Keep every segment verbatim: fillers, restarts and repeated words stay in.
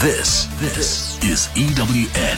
This, this is E W N.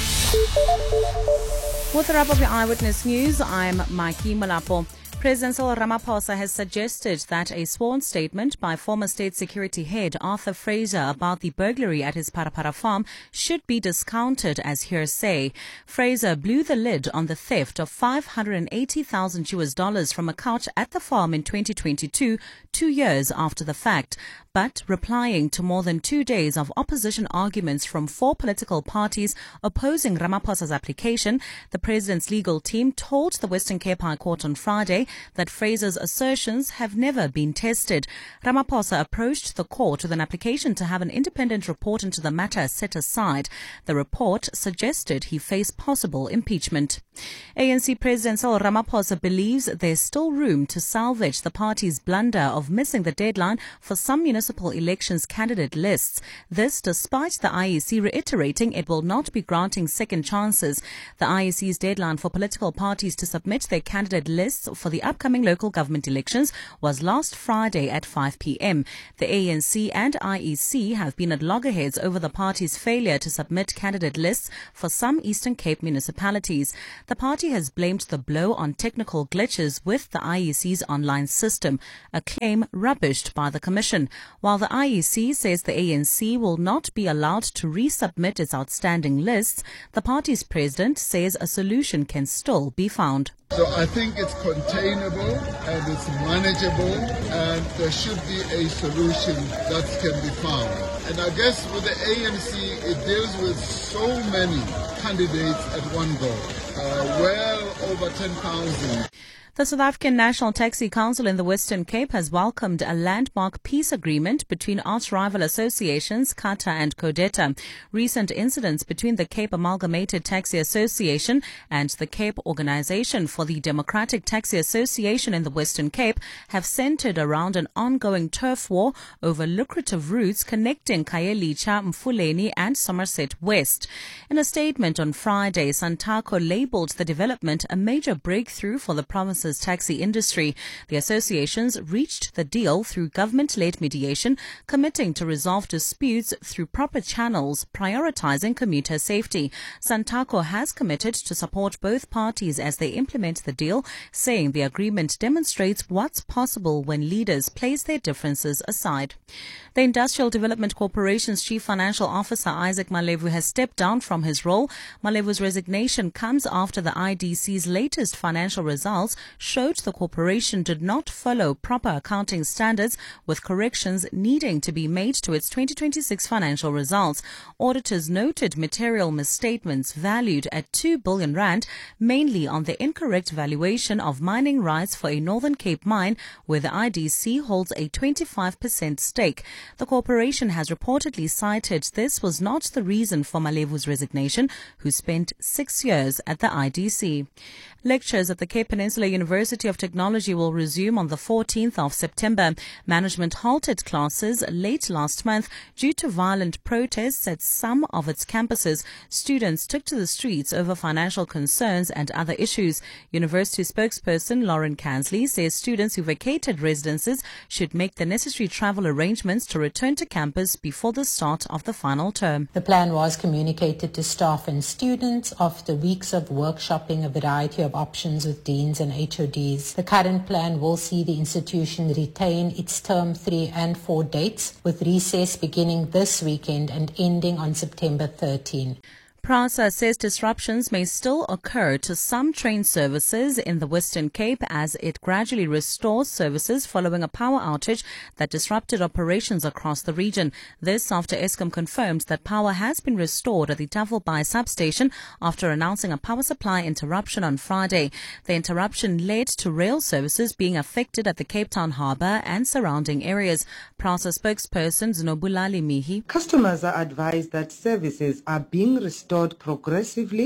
With the wrap of your Eyewitness News, I'm Mikey Malapo. President Cyril Ramaphosa has suggested that a sworn statement by former State Security Head Arthur Fraser about the burglary at his Parapara farm should be discounted as hearsay. Fraser blew the lid on the theft of five hundred eighty thousand U S dollars from a couch at the farm in twenty twenty-two, two years after the fact. But replying to more than two days of opposition arguments from four political parties opposing Ramaphosa's application, the president's legal team told the Western Cape High Court on Friday that Fraser's assertions have never been tested. Ramaphosa approached the court with an application to have an independent report into the matter set aside. The report suggested he face possible impeachment. A N C President Cyril Ramaphosa believes there's still room to salvage the party's blunder of missing the deadline for some municipal elections candidate lists. This despite the I E C reiterating it will not be granting second chances. The I E C's deadline for political parties to submit their candidate lists for the upcoming local government elections was last Friday at five p.m. The A N C and I E C have been at loggerheads over the party's failure to submit candidate lists for some Eastern Cape municipalities. The party has blamed the blow on technical glitches with the I E C's online system, a claim rubbished by the Commission. While the I E C says the A N C will not be allowed to resubmit its outstanding lists, the party's president says a solution can still be found. So I think it's containable and it's manageable, and there should be a solution that can be found. And I guess with the A N C, it deals with so many candidates at one go, uh, well over ten thousand. The South African National Taxi Council in the Western Cape has welcomed a landmark peace agreement between arch-rival associations CATA and CODETA. Recent incidents between the Cape Amalgamated Taxi Association and the Cape Organisation for the Democratic Taxi Association in the Western Cape have centred around an ongoing turf war over lucrative routes connecting Khayelitsha, Mfuleni and Somerset West. In a statement on Friday, Santaco labelled the development a major breakthrough for the province taxi industry. The associations reached the deal through government-led mediation, committing to resolve disputes through proper channels, prioritizing commuter safety. Santaco has committed to support both parties as they implement the deal, saying the agreement demonstrates what's possible when leaders place their differences aside. The Industrial Development Corporation's Chief Financial Officer Isaac Malevu has stepped down from his role. Malevu's resignation comes after the I D C's latest financial results showed the corporation did not follow proper accounting standards, with corrections needing to be made to its twenty twenty-six financial results. Auditors noted material misstatements valued at two billion rand, mainly on the incorrect valuation of mining rights for a Northern Cape mine, where the I D C holds a twenty-five percent stake. The corporation has reportedly cited this was not the reason for Malevu's resignation, who spent six years at the I D C. Lectures at the Cape Peninsula University of Technology will resume on the fourteenth of September. Management halted classes late last month due to violent protests at some of its campuses. Students took to the streets over financial concerns and other issues. University spokesperson Lauren Kansley says students who vacated residences should make the necessary travel arrangements to return to campus before the start of the final term. The plan was communicated to staff and students after weeks of workshopping a variety of options with deans and H O Ds. The current plan will see the institution retain its term three and four dates, with recess beginning this weekend and ending on September thirteenth. PRASA says disruptions may still occur to some train services in the Western Cape as it gradually restores services following a power outage that disrupted operations across the region. This after Eskom confirmed that power has been restored at the Tafelbaai substation after announcing a power supply interruption on Friday. The interruption led to rail services being affected at the Cape Town Harbour and surrounding areas. PRASA spokesperson Znobulali Mihi. Customers are advised that services are being restored progressively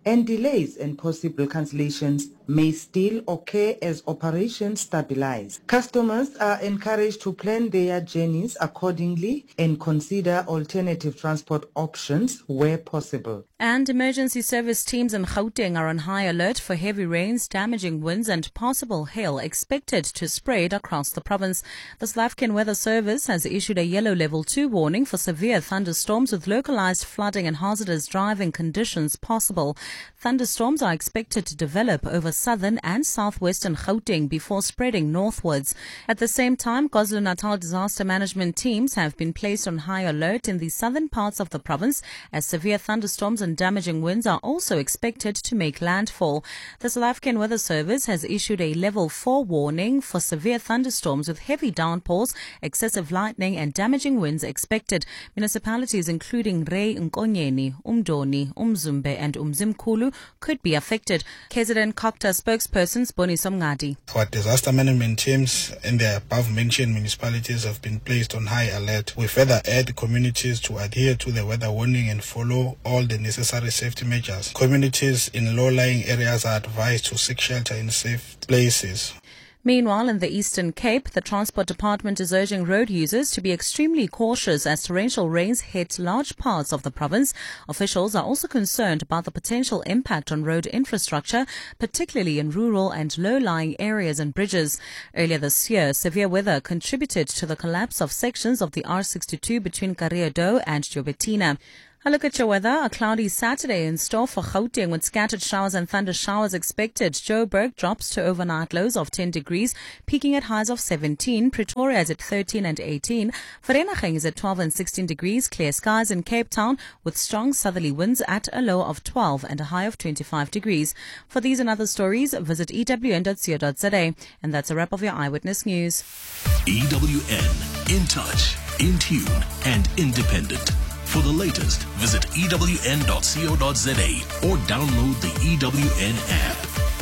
and delays and possible cancellations may still occur as operations stabilize. Customers are encouraged to plan their journeys accordingly and consider alternative transport options where possible. And emergency service teams in Gauteng are on high alert for heavy rains, damaging winds and possible hail expected to spread across the province. The South African Weather Service has issued a yellow level two warning for severe thunderstorms with localized flooding and hazardous driving conditions possible. Thunderstorms are expected to develop over southern and southwestern Gauteng before spreading northwards. At the same time, KwaZulu-Natal disaster management teams have been placed on high alert in the southern parts of the province as severe thunderstorms and damaging winds are also expected to make landfall. The South African Weather Service has issued a level four warning for severe thunderstorms with heavy downpours, excessive lightning and damaging winds expected. Municipalities including Rey Nkonyeni, Umdoni, Umzumbe and Umzimkulu could be affected. K Z N COGTA spokesperson Siboniso Mngadi. Our disaster management teams in the above-mentioned municipalities have been placed on high alert. We further urge communities to adhere to the weather warning and follow all the necessary safety measures. Communities in low-lying areas are advised to seek shelter in safe places. Meanwhile, in the Eastern Cape, the Transport Department is urging road users to be extremely cautious as torrential rains hit large parts of the province. Officials are also concerned about the potential impact on road infrastructure, particularly in rural and low-lying areas and bridges. Earlier this year, severe weather contributed to the collapse of sections of the R sixty-two between Kareado and Jobetina. A look at your weather. A cloudy Saturday in store for Gauteng with scattered showers and thunder showers expected. Joburg drops to overnight lows of ten degrees, peaking at highs of seventeen. Pretoria is at thirteen and eighteen. Vereeniging is at twelve and sixteen degrees. Clear skies in Cape Town with strong southerly winds at a low of twelve and a high of twenty-five degrees. For these and other stories, visit E W N dot co dot za. And that's a wrap of your Eyewitness News. E W N, in touch, in tune and independent. For the latest, visit E W N dot co dot za or download the E W N app.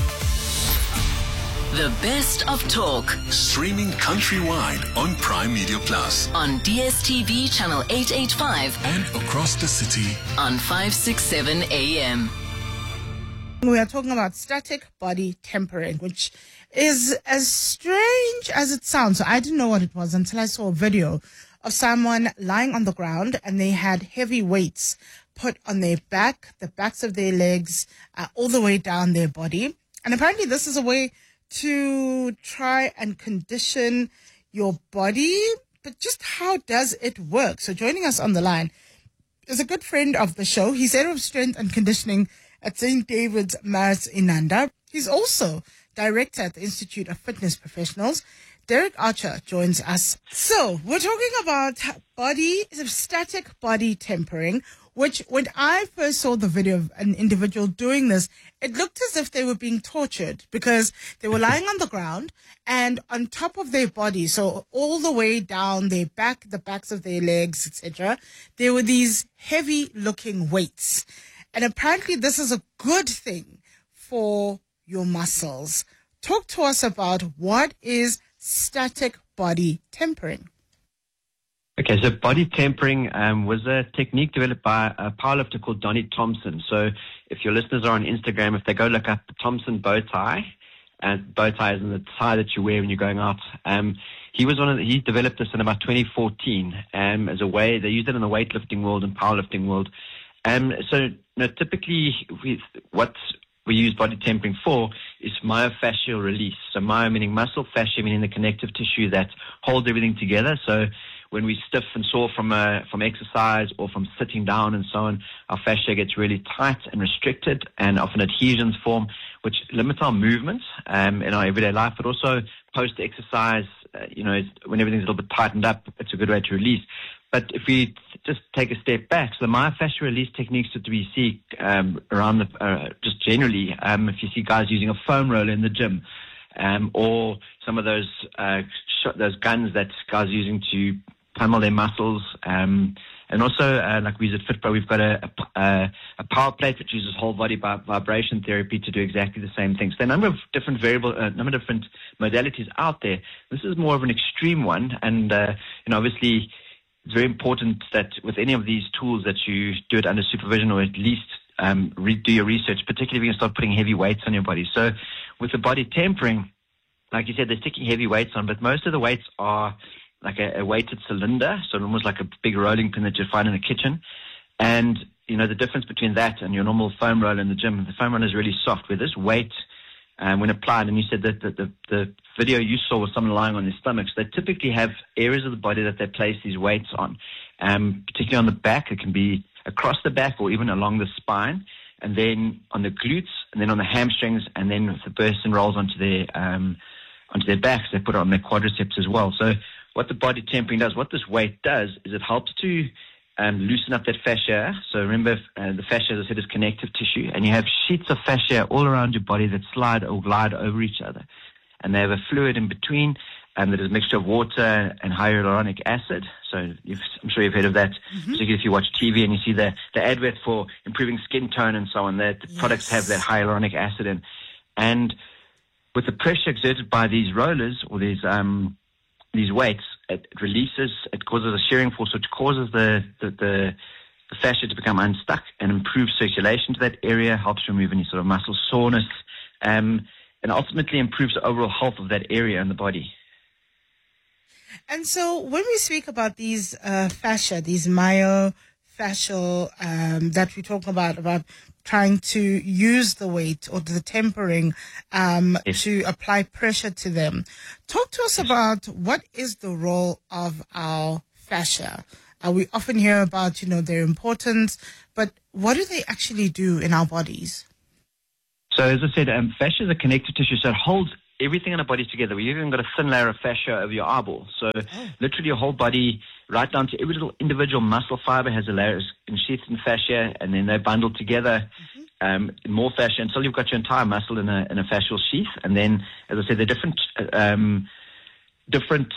The best of talk. Streaming countrywide on Prime Media Plus. On D S T V channel eight eighty-five. And across the city. On five sixty-seven A M. We are talking about static body tempering, which is as strange as it sounds. So I didn't know what it was until I saw a video of someone lying on the ground and they had heavy weights put on their back, the backs of their legs, uh, all the way down their body. And apparently this is a way to try and condition your body. But just how does it work? So joining us on the line is a good friend of the show. He's head of strength and conditioning at Saint David's Maris Inanda. He's also director at the Institute of Fitness Professionals. Derek Archer joins us. So we're talking about body, static body tempering, which when I first saw the video of an individual doing this, it looked as if they were being tortured because they were lying on the ground and on top of their body, so all the way down their back, the backs of their legs, et cetera, there were these heavy looking weights. And apparently this is a good thing for your muscles. Talk to us about what is static body tempering. Okay, so body tempering um, was a technique developed by a powerlifter called Donnie Thompson. So if your listeners are on Instagram, if they go look up the Thompson bow tie, and bow tie is in the tie that you wear when you're going out, um, he was one of the, he developed this in about twenty fourteen um, as a way, they used it in the weightlifting world and powerlifting world. Um, so you know, typically we, what's we use body tempering for is myofascial release. So myo meaning muscle, fascia meaning the connective tissue that holds everything together. So when we stiff and sore from uh, from exercise or from sitting down and so on, our fascia gets really tight and restricted, and often adhesions form, which limit our movements um, in our everyday life, but also post-exercise, uh, you know, when everything's a little bit tightened up, it's a good way to release. But if we just take a step back, so the myofascial release techniques that we see um, around the, uh, just generally, um, if you see guys using a foam roller in the gym, um, or some of those uh, sh- those guns that guys are using to pummel their muscles, um, and also uh, like we use at FitPro, we've got a, a, a power plate which uses whole body bi- vibration therapy to do exactly the same thing. So there are a number of different variable, a uh, number of different modalities out there. This is more of an extreme one, and uh, you know, obviously, it's very important that with any of these tools that you do it under supervision, or at least um, re- do your research, particularly if you're going to start putting heavy weights on your body. So with the body tempering, like you said, they're sticking heavy weights on, but most of the weights are like a, a weighted cylinder, so almost like a big rolling pin that you find in the kitchen. And, you know, the difference between that and your normal foam roller in the gym, the foam roller is really soft. Where this weight, um, when applied, and you said that the, the, the video you saw was someone lying on their stomachs, they typically have areas of the body that they place these weights on, um, particularly on the back. It can be across the back or even along the spine, and then on the glutes, and then on the hamstrings, and then if the person rolls onto their um, onto their backs, they put it on their quadriceps as well. So what the body tempering does, what this weight does, is it helps to um, loosen up that fascia. So remember, uh, the fascia, as I said, is connective tissue, and you have sheets of fascia all around your body that slide or glide over each other, and they have a fluid in between, and that is a mixture of water and hyaluronic acid. So you've, I'm sure you've heard of that, mm-hmm. particularly if you watch T V and you see the, the advert for improving skin tone and so on. That the yes. products have that hyaluronic acid in. And with the pressure exerted by these rollers or these um, these weights, it releases, it causes a shearing force, which causes the, the, the, the fascia to become unstuck and improves circulation to that area, helps remove any sort of muscle soreness, um, and ultimately improves the overall health of that area in the body. And so when we speak about these uh, fascia, these myofascial um, that we talk about, about trying to use the weight or the tempering um, yes. to apply pressure to them, talk to us yes. about what is the role of our fascia. Uh, we often hear about, you know, their importance, but what do they actually do in our bodies? So as I said, um, fascia is a connective tissue, so it holds everything in our bodies together. We've even got a thin layer of fascia over your eyeball. So oh. literally your whole body, right down to every little individual muscle fiber, has a layer sheathed in fascia, and then they're bundled together mm-hmm. um, in more fascia until you've got your entire muscle in a, in a fascial sheath. And then, as I said, there are different, um, different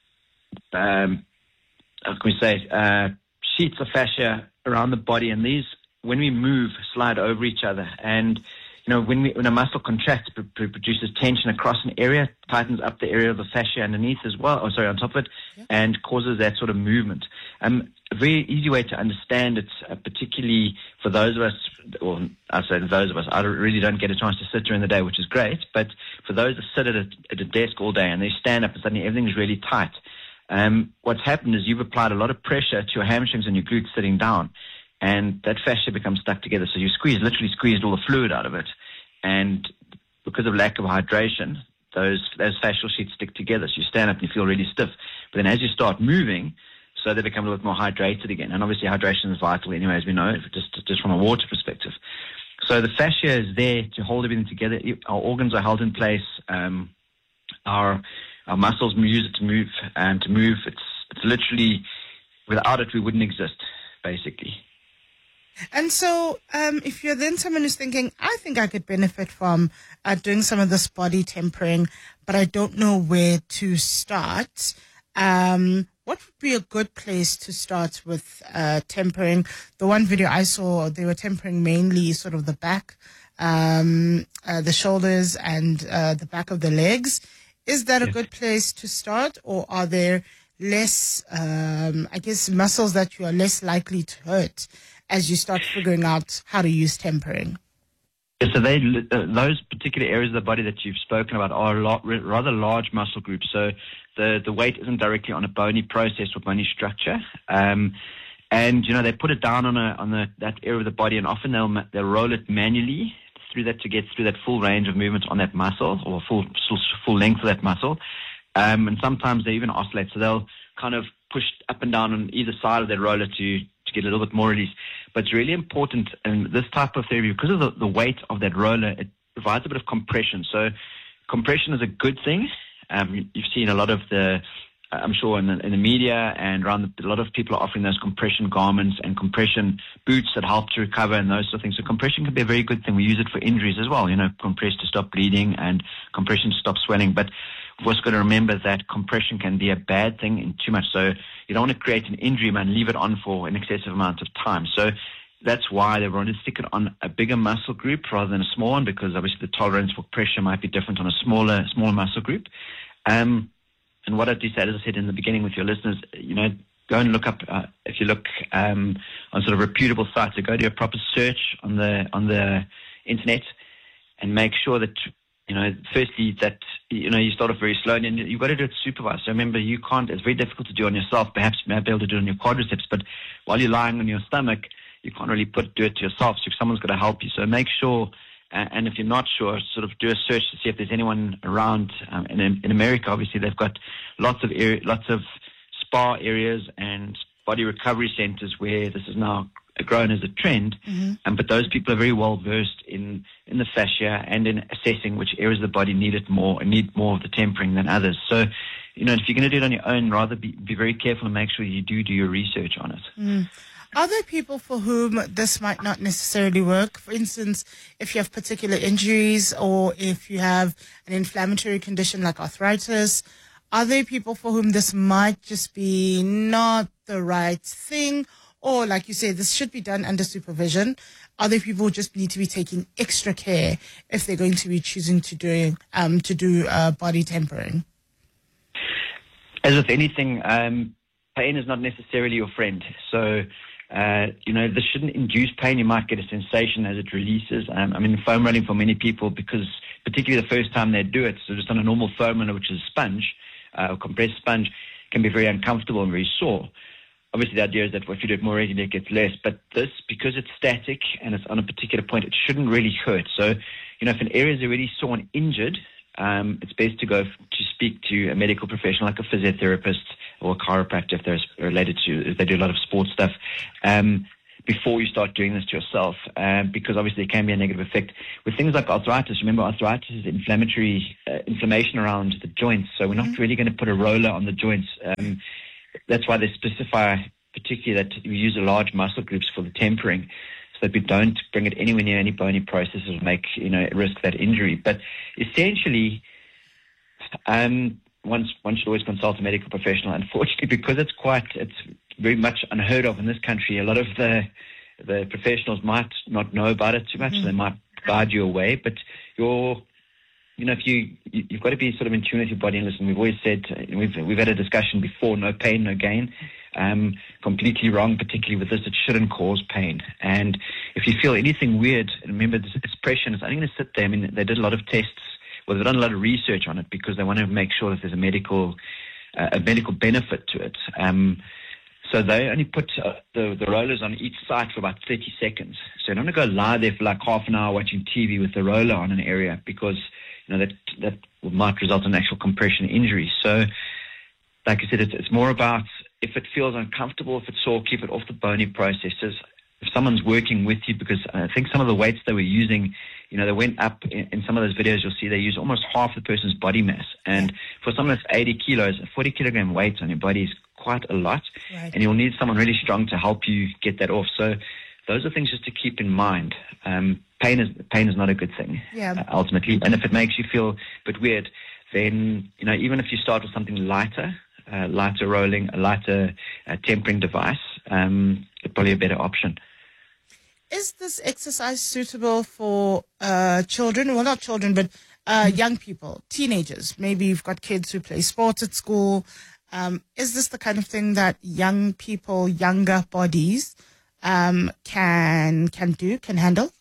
um, how can we say, uh, sheets of fascia around the body. And these, when we move, slide over each other. And you know, when, we, when a muscle contracts, it produces tension across an area, tightens up the area of the fascia underneath as well, or sorry, on top of it, yeah. and causes that sort of movement. Um, a very easy way to understand it, uh, particularly for those of us, or I say those of us, I really don't get a chance to sit during the day, which is great, but for those that sit at a, at a desk all day and they stand up and suddenly everything's really tight, um, what's happened is you've applied a lot of pressure to your hamstrings and your glutes sitting down. And that fascia becomes stuck together. So you squeeze, literally squeezed all the fluid out of it. And because of lack of hydration, those those fascial sheets stick together. So you stand up and you feel really stiff. But then as you start moving, so they become a little bit more hydrated again. And obviously hydration is vital anyway, as we know, just, just from a water perspective. So the fascia is there to hold everything together. Our organs are held in place. Um, our our muscles use it to move. And to move, it's it's literally, without it, we wouldn't exist, basically. And so um, if you're then someone who's thinking, I think I could benefit from uh, doing some of this body tempering, but I don't know where to start, um, what would be a good place to start with uh, tempering? The one video I saw, they were tempering mainly sort of the back, um, uh, the shoulders and uh, the back of the legs. Is that a yes. good place to start, or are there less, um, I guess, muscles that you are less likely to hurt as you start figuring out how to use tempering? Yeah, so they, uh, those particular areas of the body that you've spoken about are a lot, rather large muscle groups. So the, the weight isn't directly on a bony process or bony structure. Um, and, you know, they put it down on a on the, that area of the body, and often they'll, they'll roll it manually through that to get through that full range of movement on that muscle, or full full length of that muscle. Um, and sometimes they even oscillate. So they'll kind of push up and down on either side of that roller to to get a little bit more release. But it's really important in this type of therapy, because of the, the weight of that roller, it provides a bit of compression. So compression is a good thing. Um, you've seen a lot of the, I'm sure in the, in the media and around the, a lot of people are offering those compression garments and compression boots that help to recover and those sort of things. So compression can be a very good thing. We use it for injuries as well, you know, compress to stop bleeding and compression to stop swelling. But we've also got to remember that compression can be a bad thing in too much. So you don't want to create an injury and leave it on for an excessive amount of time. So that's why they want to stick it on a bigger muscle group rather than a small one, because obviously the tolerance for pressure might be different on a smaller, smaller muscle group. Um, and what I do say, as I said in the beginning with your listeners, you know, go and look up, uh, if you look um, on sort of reputable sites. So go do a proper search on the on the internet and make sure that, you know, firstly that, you know, you start off very slowly and you've got to do it supervised. So remember, you can't, it's very difficult to do on yourself. Perhaps you may be able to do it on your quadriceps, but while you're lying on your stomach, you can't really put do it to yourself. So someone's got to help you. So make sure, uh, and if you're not sure, sort of do a search to see if there's anyone around. Um, in, in America, obviously, they've got lots of area, lots of spa areas and body recovery centers where this is now grown as a trend. Mm-hmm. Um, but those people are very well versed in, in the fascia and in assessing which areas of the body need it more and need more of the tempering than others. So, you know, if you're going to do it on your own, rather be, be very careful and make sure you do do your research on it. Mm. Are there people for whom this might not necessarily work? For instance, if you have particular injuries or if you have an inflammatory condition like arthritis, are there people for whom this might just be not the right thing? Or, like you said, this should be done under supervision. Other people just need to be taking extra care if they're going to be choosing to do um, to do uh, body tempering. As with anything, um, pain is not necessarily your friend. So, uh, you know, this shouldn't induce pain. You might get a sensation as it releases. Um, I mean, foam rolling for many people, because particularly the first time they do it, so just on a normal foam roller, which is a sponge, uh, or compressed sponge, can be very uncomfortable and very sore. Obviously, the idea is that if you do it more regularly, it gets less. But this, because it's static and it's on a particular point, it shouldn't really hurt. So, you know, if an area is already sore and injured, um, it's best to go f- to speak to a medical professional like a physiotherapist or a chiropractor if they're related to, if they do a lot of sports stuff, um, before you start doing this to yourself, um, because obviously there can be a negative effect. With things like arthritis, remember, arthritis is inflammatory, uh, inflammation around the joints. So we're not really going to put a roller on the joints. Um, That's why they specify particularly that we use a large muscle groups for the tempering, so that we don't bring it anywhere near any bony processes or make, you know, risk that injury. But essentially, um, one, one should always consult a medical professional. Unfortunately, because it's quite, it's very much unheard of in this country, a lot of the the professionals might not know about it too much, mm-hmm. so they might guide you away. But you're You know, if you, you, you've got to be sort of in tune with your body and listen. We've always said, uh, we've we've had a discussion before, no pain, no gain. Um, completely wrong, particularly with this. It shouldn't cause pain. And if you feel anything weird, remember, this, it's pressure, and it's only going to sit there. I mean, they did a lot of tests, well, they've done a lot of research on it because they want to make sure that there's a medical, uh, a medical benefit to it. Um, so they only put uh, the, the rollers on each side for about thirty seconds. So you don't want to go lie there for like half an hour watching T V with the roller on an area, because you know, that that might result in actual compression injury. So, like I said, it's, it's more about if it feels uncomfortable, if it's sore, keep it off the bony processes. If someone's working with you, because I think some of the weights they were using, you know, they went up in, in some of those videos. You'll see they use almost half the person's body mass. And for someone that's eighty kilos, a forty kilogram weight on your body is quite a lot. Right. And you'll need someone really strong to help you get that off. So those are things just to keep in mind. Um, pain is pain is not a good thing, yeah. uh, ultimately. And if it makes you feel a bit weird, then, you know, even if you start with something lighter, uh, lighter rolling, a lighter uh, tempering device, um, it's probably a better option. Is this exercise suitable for uh, children? Well, not children, but uh, young people, teenagers. Maybe you've got kids who play sports at school. Um, is this the kind of thing that young people, younger bodies, um, can can do, can handle?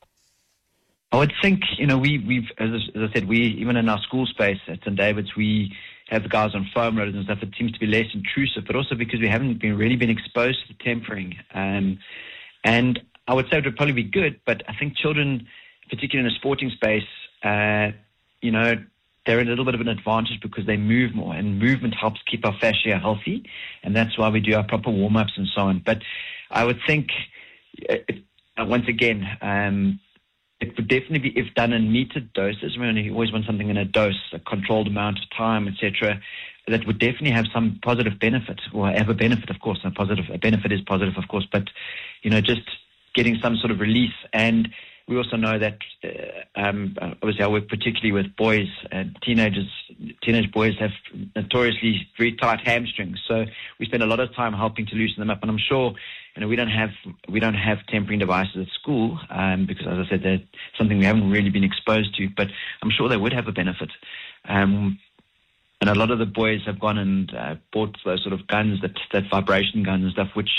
I would think, you know, we, we've, as I, as I said, we, even in our school space at Saint David's, we have the guys on foam rollers and stuff. It seems to be less intrusive, but also because we haven't been really been exposed to the tempering. Um, and I would say it would probably be good, but I think children, particularly in a sporting space, uh, you know, they're a little bit of an advantage because they move more, and movement helps keep our fascia healthy, and that's why we do our proper warm-ups and so on. But I would think, if, uh, once again, um, it would definitely be, if done in metered doses, I mean, you always want something in a dose, a controlled amount of time, et cetera, that would definitely have some positive benefit, or have a benefit, of course. A positive, a benefit is positive, of course, but, you know, just getting some sort of release. And we also know that, uh, um, obviously, I work particularly with boys and teenagers. Teenage boys have notoriously very tight hamstrings, so we spend a lot of time helping to loosen them up. And I'm sure, you know, we don't have we don't have tempering devices at school um, because, as I said, they're something we haven't really been exposed to. But I'm sure they would have a benefit. Um, and a lot of the boys have gone and uh, bought those sort of guns, that that vibration guns and stuff, which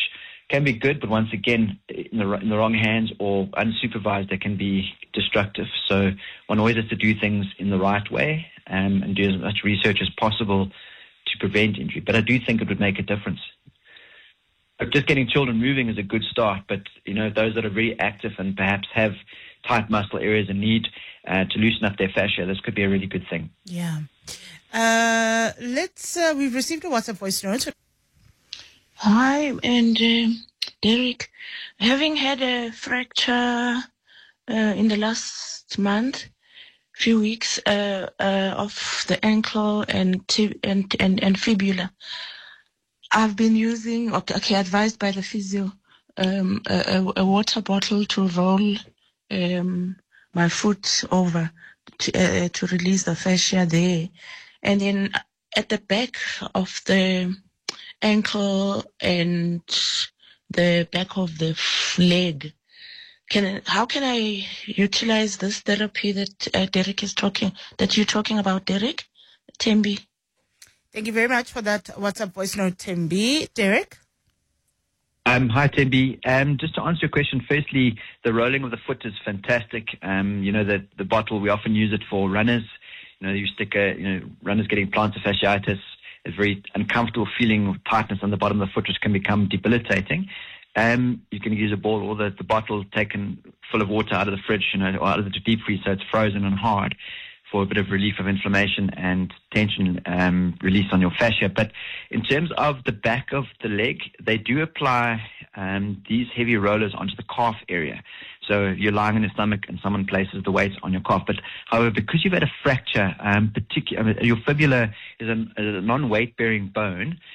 can be good, but once again, in the, in the wrong hands or unsupervised, they can be destructive. So one always has to do things in the right way um, and do as much research as possible to prevent injury. But I do think it would make a difference. Just getting children moving is a good start, but you know, those that are very active and perhaps have tight muscle areas and need uh, to loosen up their fascia, this could be a really good thing. Yeah. Uh, let's. Uh, we've received a WhatsApp voice note. Hi, and uh, Derek, having had a fracture uh, in the last month, few weeks uh, uh, of the ankle and, t- and and and fibula. I've been using, okay, okay advised by the physio, um, a, a water bottle to roll um, my foot over to, uh, to release the fascia there. And then at the back of the ankle and the back of the leg, can how can I utilize this therapy that uh, Derek is talking, that you're talking about, Derek? Tembi. Thank you very much for that WhatsApp voice note, Tembi. Derek? Um, hi, Tembi. Um, just to answer your question, firstly, the rolling of the foot is fantastic. Um, you know, the, the bottle, we often use it for runners. You know, you stick a, you know, runners getting plantar fasciitis, a very uncomfortable feeling of tightness on the bottom of the foot, which can become debilitating. Um, you can use a ball or the, the bottle taken full of water out of the fridge, you know, or out of the deep freeze so it's frozen and hard, for a bit of relief of inflammation and tension um, release on your fascia. But in terms of the back of the leg, they do apply um, these heavy rollers onto the calf area. So you're lying on your stomach and someone places the weight on your calf. But however, because you've had a fracture, um, particular, I mean, your fibula is a, a non-weight-bearing bone,